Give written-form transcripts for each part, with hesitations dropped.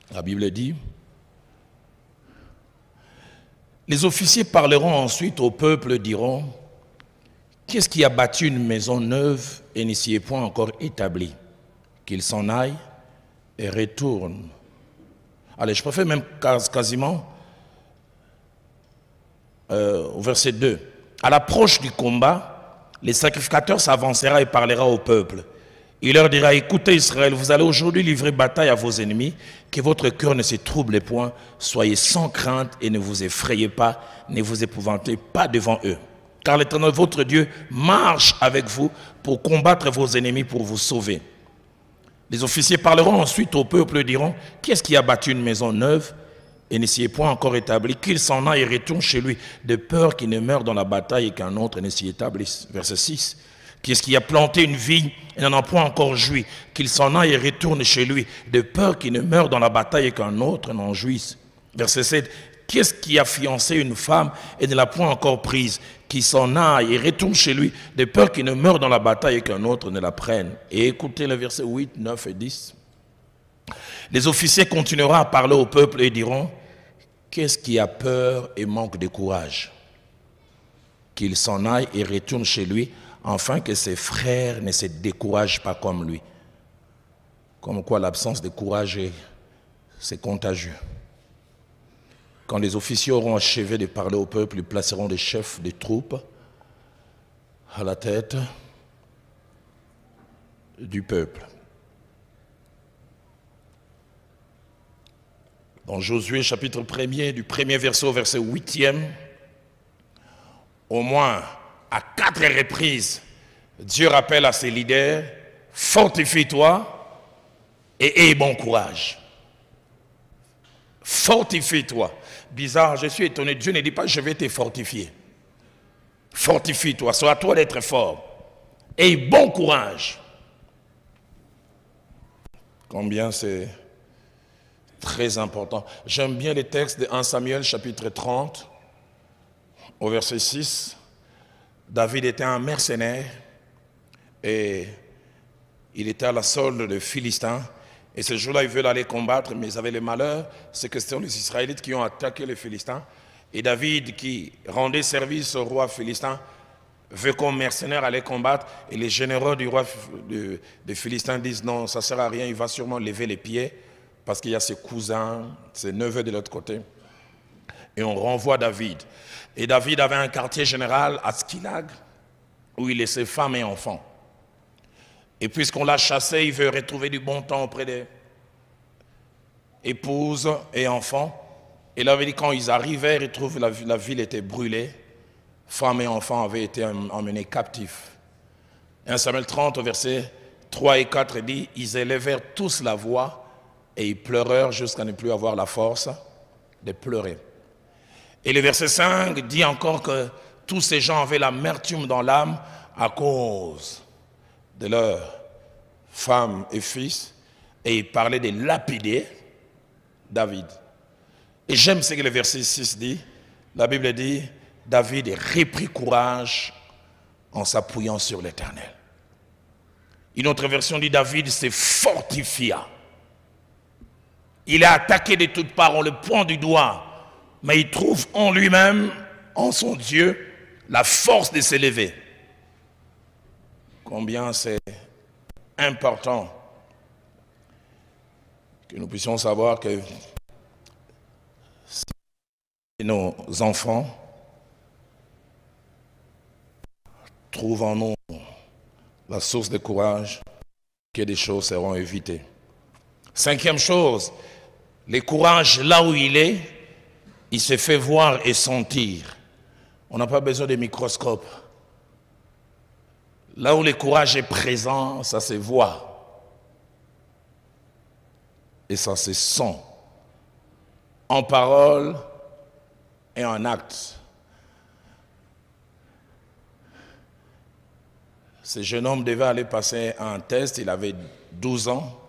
La Bible dit, les officiers parleront ensuite au peuple et diront, qu'est-ce qui a bâti une maison neuve et n'y s'y est point encore établi? Qu'il s'en aille et retourne. Allez, je préfère même quasiment au verset 2. À l'approche du combat, les sacrificateurs s'avancera et parlera au peuple. Il leur dira, écoutez Israël, vous allez aujourd'hui livrer bataille à vos ennemis, que votre cœur ne se trouble point, soyez sans crainte et ne vous effrayez pas, ne vous épouvantez pas devant eux. Car l'Éternel, votre Dieu, marche avec vous pour combattre vos ennemis, pour vous sauver. Les officiers parleront ensuite au peuple et diront, qu'est-ce qui a bâti une maison neuve et ne s'y est point encore établi, qu'il s'en aille et retourne chez lui, de peur qu'il ne meure dans la bataille et qu'un autre ne s'y établisse. Verset 6. Qu'est-ce qui a planté une vigne et n'en a point encore joui, qu'il s'en aille et retourne chez lui, de peur qu'il ne meure dans la bataille et qu'un autre n'en jouisse. Verset 7. Qu'est-ce qui a fiancé une femme et ne l'a point encore prise, qu'il s'en aille et retourne chez lui, de peur qu'il ne meure dans la bataille et qu'un autre ne la prenne. Et écoutez le verset 8, 9 et 10. Les officiers continueront à parler au peuple et diront, qu'est-ce qui a peur et manque de courage? Qu'il s'en aille et retourne chez lui, afin que ses frères ne se découragent pas comme lui. Comme quoi l'absence de courage, c'est contagieux. Quand les officiers auront achevé de parler au peuple, ils placeront des chefs des troupes à la tête du peuple. Dans Josué chapitre 1er, du premier verset au verset 8e, au moins à 4 reprises, Dieu rappelle à ses leaders, fortifie-toi et aie bon courage. Fortifie-toi. Bizarre, je suis étonné, Dieu ne dit pas je vais te fortifier. Fortifie-toi, sois à toi d'être fort. Aie bon courage. Combien c'est très important. J'aime bien les textes de 1 Samuel chapitre 30 au verset 6. David était un mercenaire et il était à la solde des Philistins. Et ce jour-là, ils veulent aller combattre, mais ils avaient le malheur, c'est que ce sont les Israélites qui ont attaqué les Philistins. Et David, qui rendait service au roi Philistin, veut comme mercenaire aller combattre. Et les généraux du roi des Philistins disent non, ça ne sert à rien, il va sûrement lever les pieds, parce qu'il y a ses cousins, ses neveux de l'autre côté. Et on renvoie David. Et David avait un quartier général à Skilag, où il laissait femmes et enfants. Et puisqu'on l'a chassé, il veut retrouver du bon temps auprès des épouses et enfants. Et là, quand ils arrivaient, ils trouvent que la ville était brûlée. Femmes et enfants avaient été emmenés captifs. 1 Samuel 30, verset 3 et 4 dit, ils élevèrent tous la voix et ils pleurèrent jusqu'à ne plus avoir la force de pleurer. Et le verset 5 dit encore que tous ces gens avaient l'amertume dans l'âme à cause de leurs femmes et fils, et ils parlaient de lapider David. Et j'aime ce que le verset 6 dit. La Bible dit, David reprit courage en s'appuyant sur l'Éternel. Une autre version dit, David se fortifia. Il est attaqué de toutes parts, on le pointe du doigt, mais il trouve en lui-même, en son Dieu, la force de s'élever. Combien c'est important que nous puissions savoir que si nos enfants trouvent en nous la source de courage, que des choses seront évitées. Cinquième chose, le courage là où il est, il se fait voir et sentir. On n'a pas besoin de microscope. Là où le courage est présent, ça se voit. Et ça se sent. En parole et en acte. Ce jeune homme devait aller passer un test, il avait 12 ans.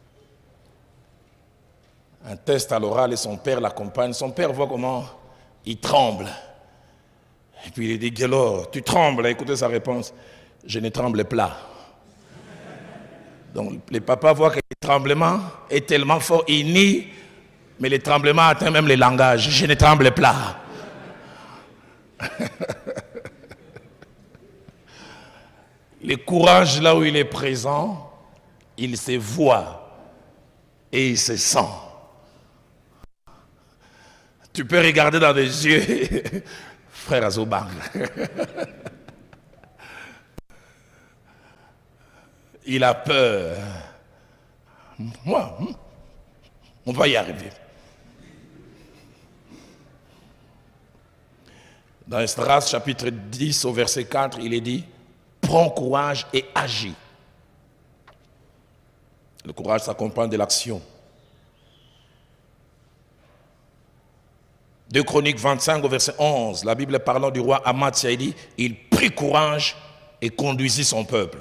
Un test à l'oral et son père l'accompagne. Son père voit comment il tremble. Et puis il dit, Guélor, tu trembles. Écoutez sa réponse. Je ne tremble pas. Donc le papa voit que le tremblement est tellement fort, il nie Mais le tremblement atteint même les langages. Je ne tremble pas. Le courage, là où il est présent, il se voit et il se sent. Tu peux regarder dans les yeux, frère Azobang. Il a peur. Moi, on va y arriver. Dans Esdras chapitre 10 au verset 4, il est dit, prends courage et agis. Le courage s'accompagne de l'action. 2 Chroniques 25 au verset 11, la Bible parlant du roi Amathia, il dit, il prit courage et conduisit son peuple.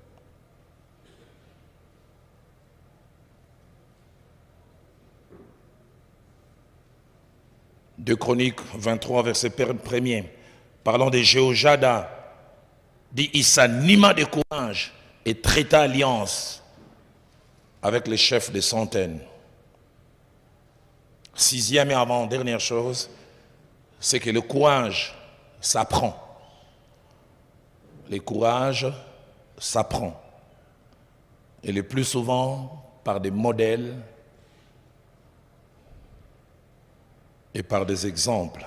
De Chroniques 23, verset 1er, parlant de Jéhojada, dit il s'anima de courage et traita alliance avec les chefs des centaines. Sixième et avant-dernière chose, c'est que le courage s'apprend. Le courage s'apprend. Et le plus souvent par des modèles et par des exemples.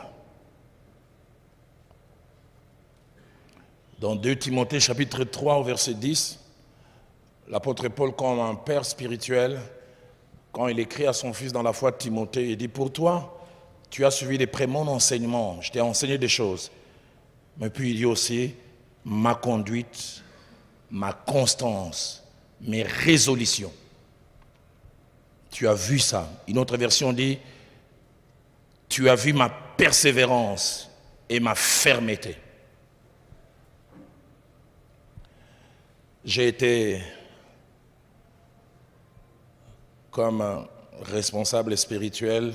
Dans 2 Timothée chapitre 3 au verset 10, l'apôtre Paul, comme un père spirituel, quand il écrit à son fils dans la foi de Timothée, il dit, pour toi, tu as suivi mon enseignement, je t'ai enseigné des choses. Mais puis il dit aussi, ma conduite, ma constance, mes résolutions. Tu as vu ça. Une autre version dit, tu as vu ma persévérance et ma fermeté. J'ai été comme responsable spirituel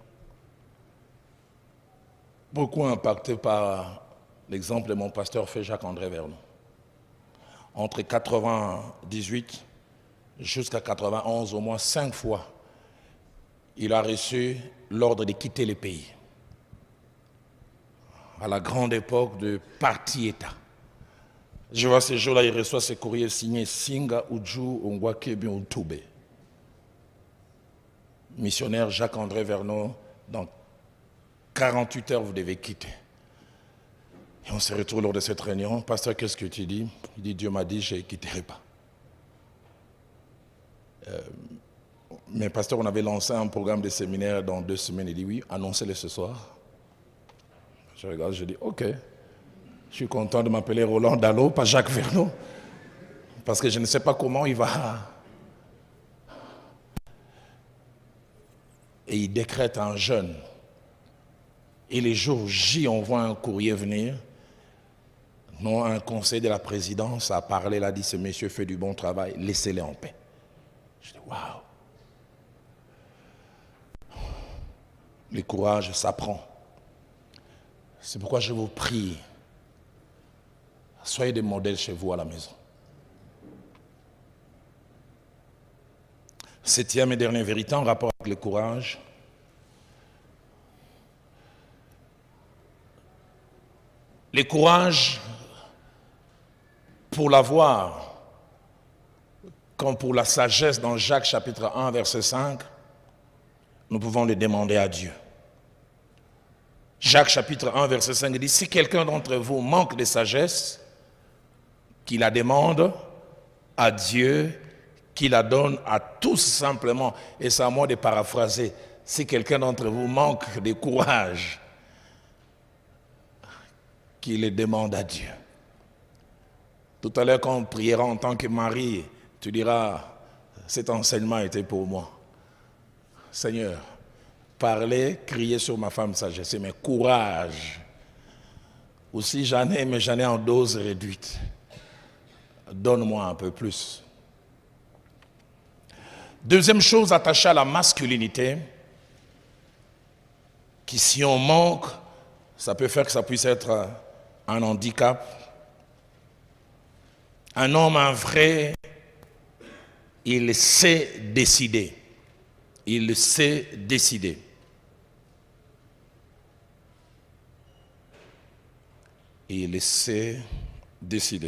beaucoup impacté par l'exemple de mon pasteur fait Jacques-André Vernon. Entre 98 jusqu'à 91, au moins 5 fois, il a reçu l'ordre de quitter le pays. À la grande époque de parti-État. Je vois ces jours-là, il reçoit ses courriers signés Singa, Uju, Ongwakebi, Utoube. Missionnaire Jacques-André Vernon, dans 48 heures, vous devez quitter. Et on se retrouve lors de cette réunion. Pasteur, qu'est-ce que tu dis? Il dit, Dieu m'a dit, je ne quitterai pas. Mais pasteur, on avait lancé un programme de séminaire dans 2 semaines. Il dit, oui, annoncez-le ce soir. Je regarde, je dis, ok. Je suis content de m'appeler Roland Dallot, pas Jacques Vernon. Parce que je ne sais pas comment il va. Et il décrète un jeûne. Et les jours J, on voit un courrier venir. Non, un conseil de la présidence a parlé, il a dit, ce monsieur fait du bon travail, laissez-les en paix. Je dis, waouh. Le courage s'apprend. C'est pourquoi je vous prie, soyez des modèles chez vous à la maison. 7e et dernière vérité en rapport avec le courage. Le courage, pour l'avoir, comme pour la sagesse dans Jacques chapitre 1, verset 5, nous pouvons le demander à Dieu. Jacques chapitre 1, verset 5 dit, si quelqu'un d'entre vous manque de sagesse, qu'il la demande à Dieu, qu'il la donne à tous simplement. Et c'est à moi de paraphraser. Si quelqu'un d'entre vous manque de courage, qu'il le demande à Dieu. Tout à l'heure, quand on priera en tant que mari, tu diras, cet enseignement était pour moi. Seigneur, parler, crier sur ma femme sagesse, mais courage. Aussi j'en ai, mais j'en ai en dose réduite. Donne-moi un peu plus. Deuxième chose attachée à la masculinité, qui si on manque, ça peut faire que ça puisse être un handicap. Un homme, un vrai, il sait décider. Il sait décider. Il sait décider.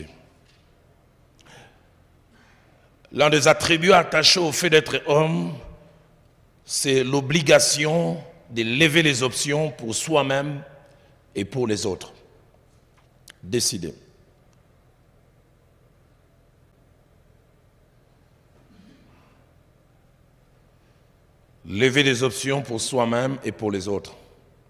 L'un des attributs attachés au fait d'être homme, c'est l'obligation de lever les options pour soi-même et pour les autres. Décider. Lever les options pour soi-même et pour les autres.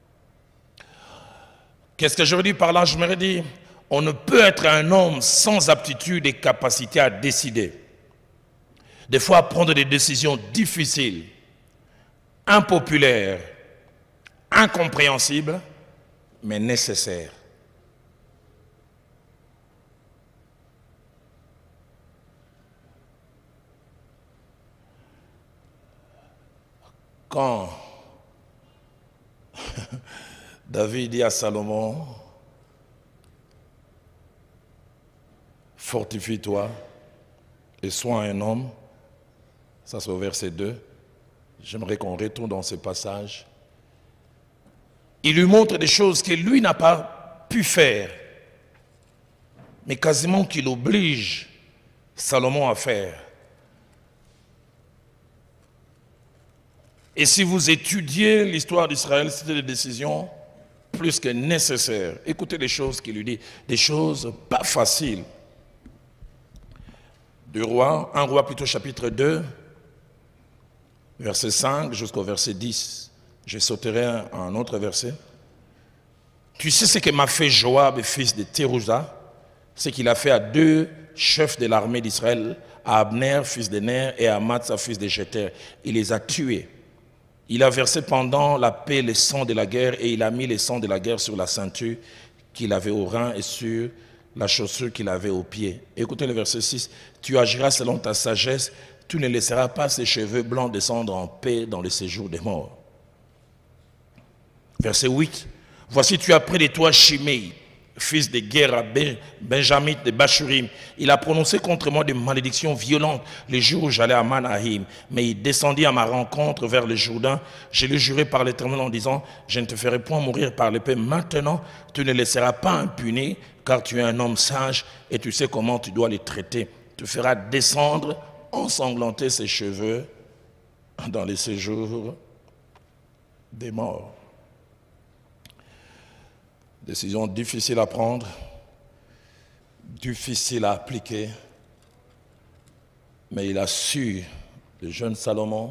Qu'est-ce que je veux dire par là? Je me dis, on ne peut être un homme sans aptitude et capacité à décider. Des fois, à prendre des décisions difficiles, impopulaires, incompréhensibles, mais nécessaires. Quand David dit à Salomon, fortifie-toi et sois un homme, ça c'est au verset 2, j'aimerais qu'on retourne dans ce passage. Il lui montre des choses que lui n'a pas pu faire, mais quasiment qu'il oblige Salomon à faire. Et si vous étudiez l'histoire d'Israël, c'était des décisions plus que nécessaires. Écoutez les choses qu'il lui dit, des choses pas faciles. Un roi plutôt chapitre 2, verset 5 jusqu'au verset 10. Je sauterai un autre verset. Tu sais ce que m'a fait Joab, fils de Thérouza, ce qu'il a fait à 2 chefs de l'armée d'Israël, à Abner, fils de Ner, et à Amatsa, fils de Jether. Il les a tués. Il a versé pendant la paix le sang de la guerre et il a mis le sang de la guerre sur la ceinture qu'il avait au rein et sur la chaussure qu'il avait au pied. Écoutez le verset 6. Tu agiras selon ta sagesse, tu ne laisseras pas ses cheveux blancs descendre en paix dans le séjour des morts. Verset 8. Voici tu as pris de toi Shimei, fils de Gera, Benjamin de Bachurim. Il a prononcé contre moi des malédictions violentes le jour où j'allais à Manaïm. Mais il descendit à ma rencontre vers le Jourdain. Je lui jurai par l'Éternel en disant, je ne te ferai point mourir par l'épée. Maintenant, tu ne laisseras pas impuni, car tu es un homme sage et tu sais comment tu dois les traiter. Tu feras descendre, ensanglanter ses cheveux dans les séjours des morts. Décision difficile à prendre, difficile à appliquer, mais il a su, le jeune Salomon,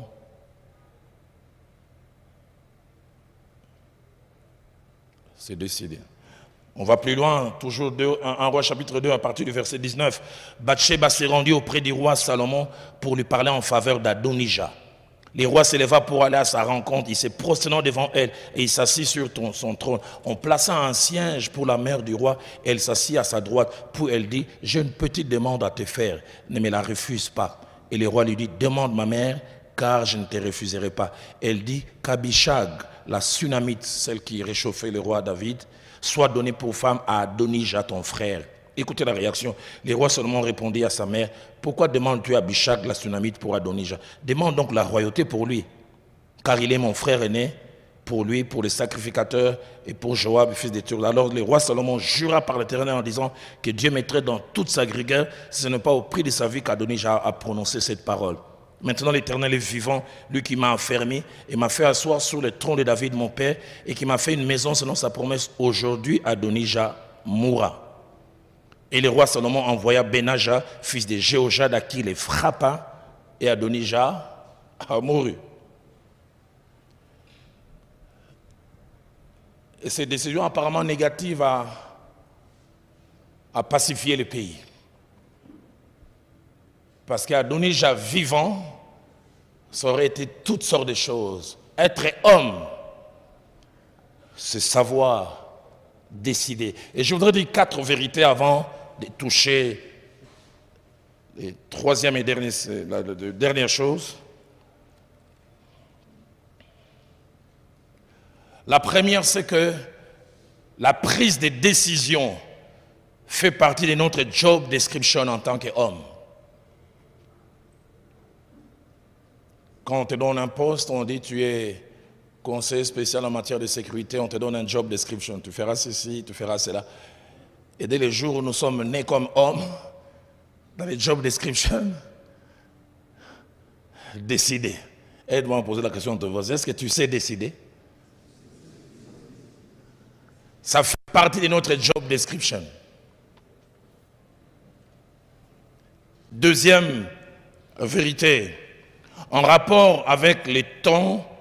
s'est décidé. On va plus loin, toujours 1 roi chapitre 2 à partir du verset 19. Bathsheba s'est rendue auprès du roi Salomon pour lui parler en faveur d'Adonijah. Le roi s'éleva pour aller à sa rencontre, il s'est prosterné devant elle et il s'assit sur son trône. On plaça un siège pour la mère du roi, elle s'assit à sa droite, puis elle dit, j'ai une petite demande à te faire, ne me la refuse pas. Et le roi lui dit, demande ma mère, car je ne te refuserai pas. Elle dit, qu'Abishag, la Sunamite, celle qui réchauffait le roi David, soit donnée pour femme à Adonijah ton frère. Écoutez la réaction. Le roi Salomon répondit à sa mère, pourquoi demandes-tu à Abishag la Sunamite pour Adonijah? Demande donc la royauté pour lui, car il est mon frère aîné, pour lui, pour les sacrificateurs et pour Joab, fils de Thérouza. Alors le roi Salomon jura par l'Éternel en disant que Dieu mettrait dans toute sa rigueur, si ce n'est pas au prix de sa vie qu'Adonijah a prononcé cette parole. Maintenant l'Éternel est vivant, lui qui m'a affermi et m'a fait asseoir sur le trône de David mon père et qui m'a fait une maison selon sa promesse. Aujourd'hui Adonijah mourra. Et le roi Salomon envoya Benaja, fils de Jéhojad, à qui il les frappa, et Adonijah a mouru. Et cette décision apparemment négative a pacifié le pays. Parce qu'Adonijah vivant, ça aurait été toutes sortes de choses. Être homme, c'est savoir décider. Et je voudrais dire 4 vérités avant de toucher les troisième et dernière chose. La première, c'est que la prise de décision fait partie de notre job description en tant qu'homme. Quand on te donne un poste, on dit tu es conseiller spécial en matière de sécurité, on te donne un job description. Tu feras ceci, tu feras cela. Et dès le jour où nous sommes nés comme hommes, dans les job description, décider. Aide-moi à poser la question de te voisin. Est-ce que tu sais décider? Ça fait partie de notre job description. Deuxième vérité, en rapport avec les temps